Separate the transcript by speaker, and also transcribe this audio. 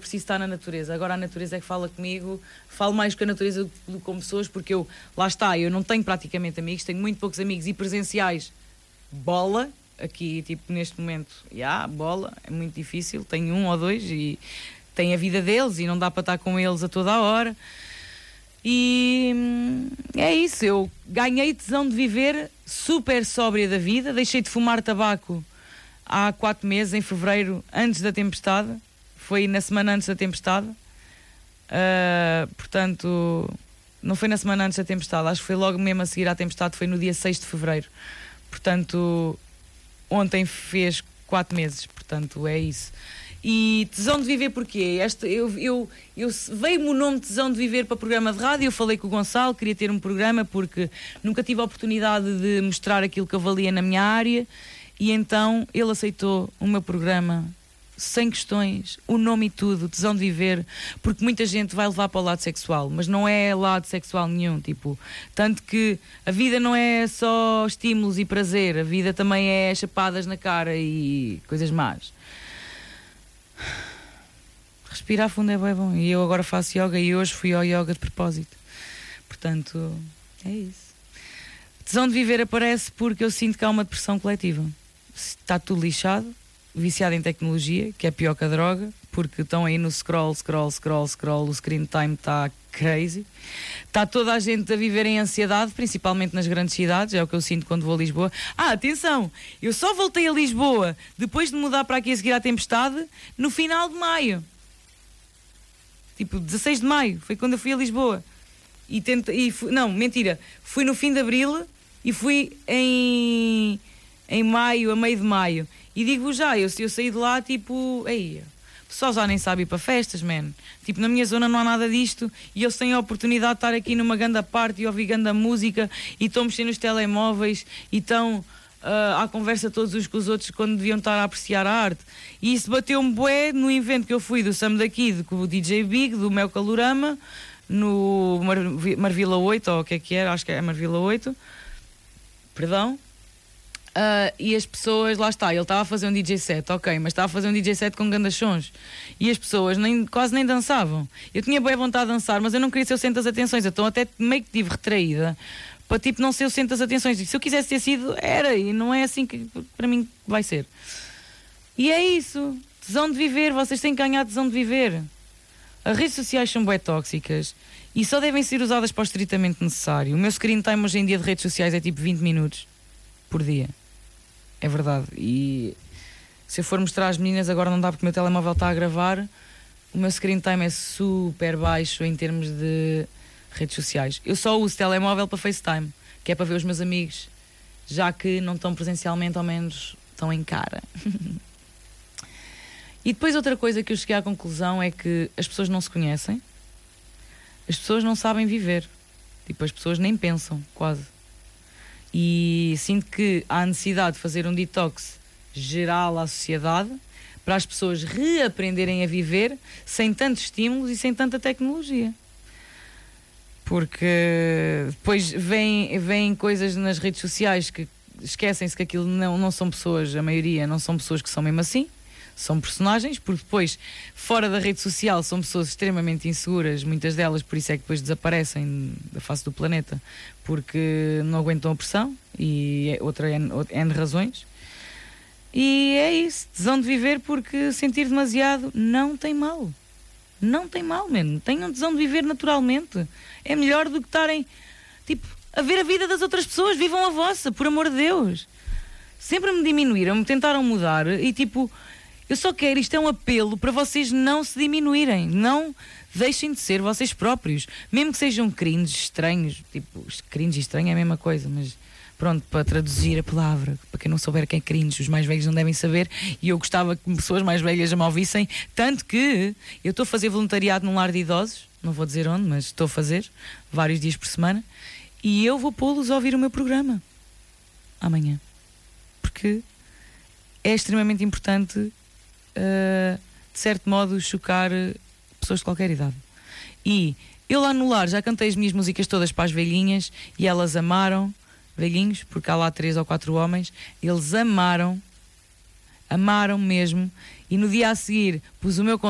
Speaker 1: preciso estar na natureza. Agora a natureza é que fala comigo, falo mais com a natureza do que com pessoas, porque lá está, eu não tenho praticamente amigos, tenho muito poucos amigos e presenciais, bola, aqui tipo neste momento, bola, é muito difícil, tenho 1 ou 2 e tem a vida deles e não dá para estar com eles a toda a hora. E é isso, eu ganhei tesão de viver super sóbria da vida, deixei de fumar tabaco há 4 meses, em fevereiro, antes da tempestade, foi na semana antes da tempestade, portanto, não foi na semana antes da tempestade, acho que foi logo mesmo a seguir à tempestade, foi no dia 6 de fevereiro, portanto, ontem fez 4 meses, portanto, é isso. E tesão de viver porquê? Veio-me o nome tesão de viver para programa de rádio. Eu falei com o Gonçalo, queria ter um programa porque nunca tive a oportunidade de mostrar aquilo que eu valia na minha área, e então ele aceitou o meu programa sem questões, o nome e tudo, tesão de viver, porque muita gente vai levar para o lado sexual, mas não é lado sexual nenhum, tipo, tanto que a vida não é só estímulos e prazer, a vida também é chapadas na cara e coisas más. Respirar fundo é bem bom. E eu agora faço yoga e hoje fui ao yoga de propósito. Portanto, é isso. Tesão de viver aparece porque eu sinto que há uma depressão coletiva. Está tudo lixado, viciado em tecnologia, que é pior que a droga, porque estão aí no scroll, o screen time está crazy. Está toda a gente a viver em ansiedade, principalmente nas grandes cidades, é o que eu sinto quando vou a Lisboa. Atenção, eu só voltei a Lisboa depois de mudar para aqui a seguir à tempestade, no final de maio. Tipo, 16 de maio, foi quando eu fui a Lisboa. Fui no fim de abril e fui em maio, a meio de maio. E digo já, eu saí de lá, tipo, o pessoal já nem sabe ir para festas, man. Tipo, na minha zona não há nada disto e eles têm a oportunidade de estar aqui numa grande parte e ouvir grande música e estão mexendo nos telemóveis e estão à conversa todos uns com os outros quando deviam estar a apreciar a arte. E isso bateu-me bué no evento que eu fui do Sam da Kid com o DJ Big, do Mel Calorama, no Marvila 8, ou o que é que era, acho que é Marvila 8, perdão. E as pessoas, lá está, ele estava a fazer um DJ set, ok, mas estava a fazer um DJ set com grandes sons e as pessoas quase nem dançavam. Eu tinha boa vontade de dançar, mas eu não queria ser o centro das atenções, então até meio que estive retraída para tipo não ser o centro das atenções. E se eu quisesse ter sido, era, e não é assim que para mim vai ser. E é isso, tesão de viver, vocês têm que ganhar tesão de viver. As redes sociais são bué tóxicas e só devem ser usadas para o estritamente necessário. O meu screen time hoje em dia de redes sociais é tipo 20 minutos por dia. É verdade. E se eu for mostrar às meninas, agora não dá porque o meu telemóvel está a gravar, o meu screen time é super baixo em termos de redes sociais. Eu só uso telemóvel para FaceTime, que é para ver os meus amigos, já que não estão presencialmente, ao menos estão em cara. E depois outra coisa que eu cheguei à conclusão é que as pessoas não se conhecem, as pessoas não sabem viver, tipo, as pessoas nem pensam, quase. E sinto que há necessidade de fazer um detox geral à sociedade para as pessoas reaprenderem a viver sem tantos estímulos e sem tanta tecnologia. Porque depois vêm coisas nas redes sociais que esquecem-se que aquilo não são pessoas, a maioria não são pessoas que são mesmo assim, são personagens, porque depois fora da rede social são pessoas extremamente inseguras, muitas delas, por isso é que depois desaparecem da face do planeta, porque não aguentam a pressão e outra N razões. E é isso, tesão de viver, porque sentir demasiado não tem mal. Não tem mal, mano. Tenham tesão de viver naturalmente. É melhor do que estarem tipo, a ver a vida das outras pessoas. Vivam a vossa, por amor de Deus. Sempre me diminuíram, me tentaram mudar e tipo, eu só quero, isto é um apelo para vocês não se diminuírem, não deixem de ser vocês próprios, mesmo que sejam cringe, estranhos, tipo, cringe e estranho é a mesma coisa, mas pronto, para traduzir a palavra, para quem não souber quem é cringe, os mais velhos não devem saber, e eu gostava que pessoas mais velhas já me ouvissem, tanto que eu estou a fazer voluntariado num lar de idosos, não vou dizer onde, mas estou a fazer, vários dias por semana, e eu vou pô-los a ouvir o meu programa, amanhã, porque é extremamente importante, de certo modo, chocar pessoas de qualquer idade. E eu lá no lar já cantei as minhas músicas todas para as velhinhas e elas amaram, velhinhos, porque há lá 3 ou 4 homens, eles amaram mesmo, e no dia a seguir pus o meu